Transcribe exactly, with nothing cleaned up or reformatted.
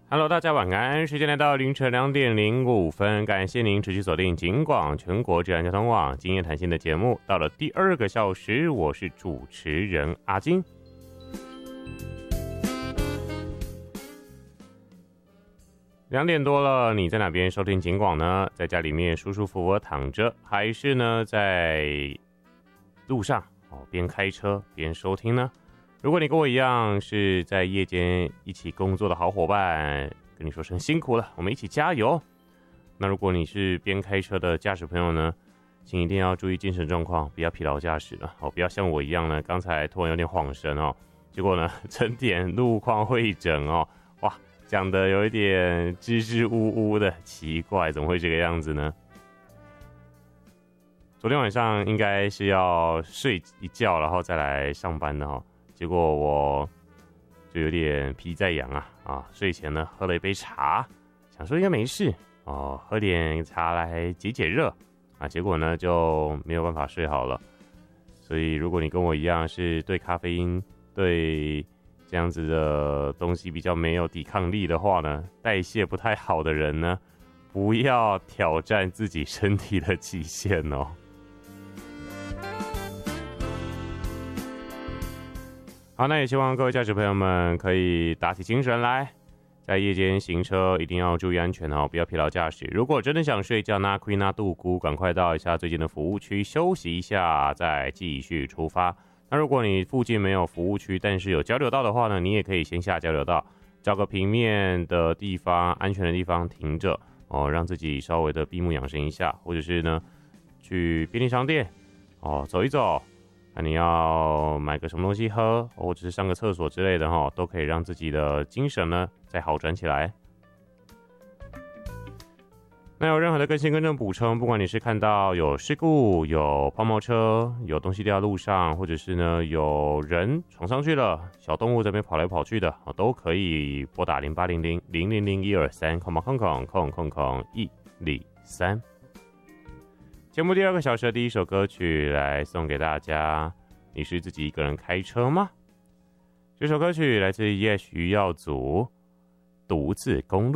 Hello， 大家晚安。时间来到凌晨两点零五分，感谢您持续锁定警广全国治安交通网今夜谈心的节目。到了第二个小时，我是主持人阿金。两点多了，你在哪边收听警广呢？在家里面舒舒服服躺着，还是呢在路上哦边开车边收听呢？如果你跟我一样是在夜间一起工作的好伙伴，跟你说声辛苦了，我们一起加油。那如果你是边开车的驾驶朋友呢，请一定要注意精神状况，不要疲劳驾驶了哦，不要像我一样呢，刚才突然有点晃神哦，结果呢整点路况会诊哦，哇，讲的有一点支支吾吾的，奇怪，怎么会这个样子呢？昨天晚上应该是要睡一觉，然后再来上班的哦。结果我就有点皮在痒啊啊！睡前呢喝了一杯茶，想说应该没事哦，喝点茶来解解热啊。结果呢就没有办法睡好了。所以如果你跟我一样是对咖啡因、对这样子的东西比较没有抵抗力的话呢，代谢不太好的人呢，不要挑战自己身体的极限哦。好，那也希望各位驾驶朋友们可以打起精神来，在夜间行车一定要注意安全哦，不要疲劳驾驶。如果真的想睡觉，那亏那度咕，赶快到一下最近的服务区休息一下，再继续出发。那如果你附近没有服务区，但是有交流道的话呢，你也可以先下交流道，找个平面的地方、安全的地方停着哦，让自己稍微的闭目养神一下，或者是呢去便利商店哦走一走。那你要买个什么东西喝，或者是上个厕所之类的哈，都可以让自己的精神呢再好转起来。那有任何的更新更正补充，不管你是看到有事故、有抛锚车、有东西掉在路上，或者是呢有人闯上去了，小动物这边跑来跑去的，都可以拨打零八零零零零零一二三空空空空空空一零三。节目第二个小时的第一首歌曲来送给大家，你是自己一个人开车吗？这首歌曲来自叶徐耀祖，独自公路。